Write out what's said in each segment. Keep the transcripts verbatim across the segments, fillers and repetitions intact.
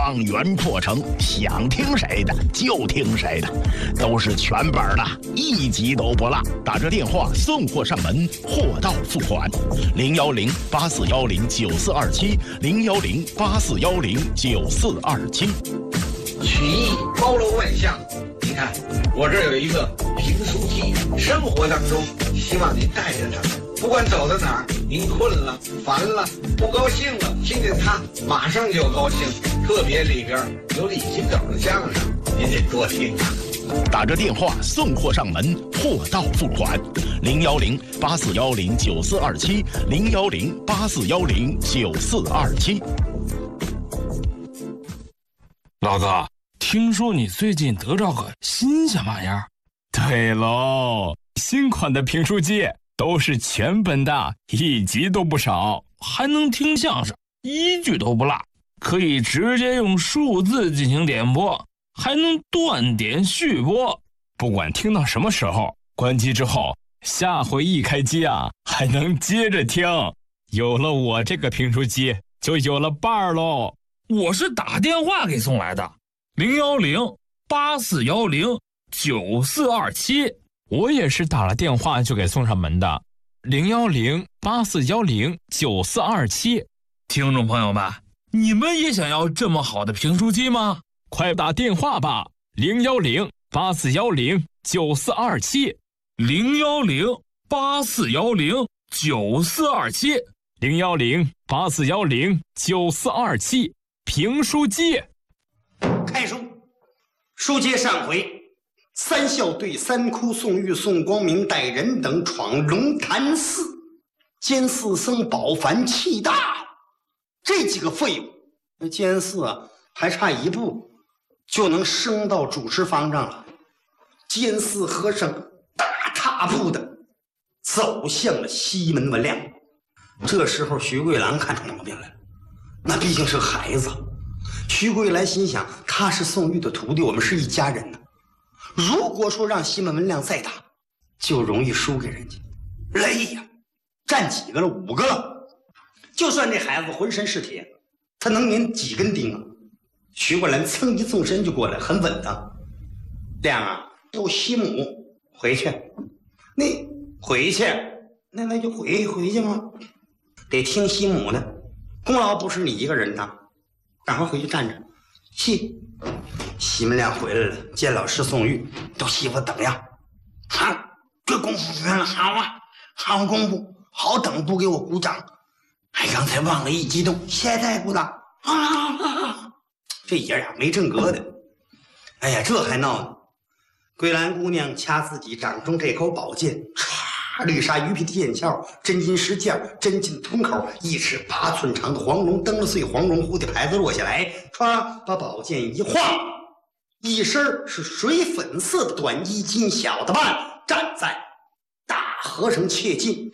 方圆破城，想听谁的就听谁的，都是全本的，一集都不落。打这电话送货上门，货到付款。零幺零八四幺零九四二七，零幺零八四幺零九四二七。 曲艺包罗万象，你看我这儿有一个评书机，生活当中希望您带着它，不管走到哪儿，您困了、烦了、不高兴了，听见它马上就高兴。特别里边有李金斗的相声，您得多听啊。 打着电话送货上门，货到付款。零幺零八四幺零九四二七，零幺零八四幺零九四二七。 老哥，听说你最近得着个新鲜玩意儿？对喽，新款的评书机都是全本的，一集都不少，还能听相声，一句都不落，可以直接用数字进行点播，还能断点续播。不管听到什么时候，关机之后，下回一开机啊，还能接着听。有了我这个评书机，就有了伴儿喽。我是打电话给送来的，零幺零八四幺零九四二七。我也是打了电话就给送上门的，零幺零八四幺零九四二七。听众朋友们，你们也想要这么好的评书机吗？快打电话吧，零幺零八四幺零九四二七，零幺零八四幺零九四二七，零幺零八四幺零九四二七。评书机开书。书接上回，三校对三窟宋玉、宋光明带人等闯龙潭寺，监寺僧保凡气大了。这几个废物，那监寺啊还差一步就能升到主持方丈了。监寺和尚大踏步的走向了西门文亮。这时候徐桂兰看出毛病来了，那毕竟是个孩子。徐桂兰心想，他是宋玉的徒弟，我们是一家人呢。如果说让西门文亮再打，就容易输给人家，累呀！站几个了？五个了。就算这孩子浑身是铁，他能拧几根钉啊？徐桂兰噌一纵身就过来，很稳当。亮啊，有西母回去，那回去，那那就回回去吗？得听西母的，功劳不是你一个人的。赶快回去站着。西西门亮回来了，见老师宋玉，都媳妇怎么样？好，这功夫学了好啊，好功夫，好等不给我鼓掌。哎，刚才忘了一激动，现在鼓掌啊！这爷俩没正格的，哎呀，这还闹呢。桂兰姑娘掐自己掌中这口宝剑，唰，绿纱鱼皮的剑鞘，真金实件，真进吞口，一尺八寸长的黄龙蹬了碎黄龙虎的牌子落下来，唰，把宝剑一晃，一身是水粉色的短衣襟，小的半站在大和尚切近。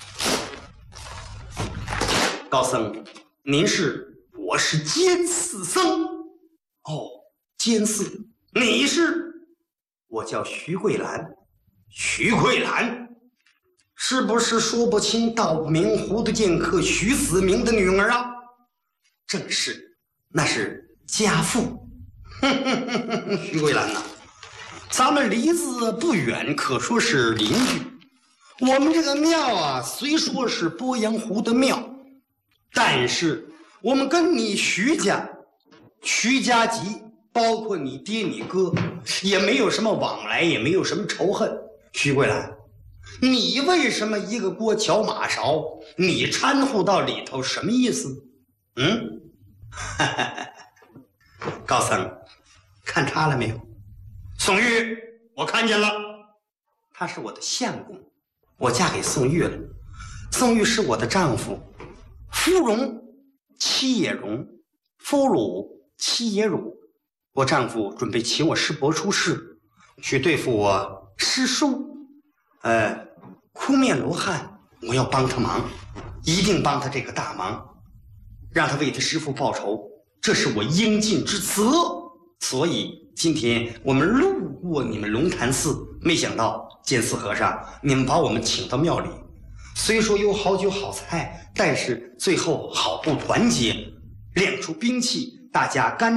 高僧，您是？我是监寺僧。哦，监寺，你是？我叫徐桂兰。徐桂兰，是不是说不清道不明糊涂剑客徐子明的女儿啊？正是，那是家父。徐桂兰呐、啊，咱们离子不远，可说是邻居。我们这个庙啊，虽说是鄱阳湖的庙，但是我们跟你徐家、徐家集，包括你爹你哥，也没有什么往来，也没有什么仇恨。徐桂兰，你为什么一个锅搅马勺？你掺和到里头什么意思？嗯，高僧，看他了没有？宋玉，我看见了，他是我的相公，我嫁给宋玉了。宋玉是我的丈夫，夫荣妻也荣，夫辱妻也辱。我丈夫准备请我师伯出世，去对付我师叔，呃，哭面罗汉，我要帮他忙，一定帮他这个大忙，让他为他师父报仇，这是我应尽之责。所以今天我们路过你们龙潭寺，没想到监寺和尚，你们把我们请到庙里，虽说有好酒好菜，但是最后好不团结，亮出兵器，大家干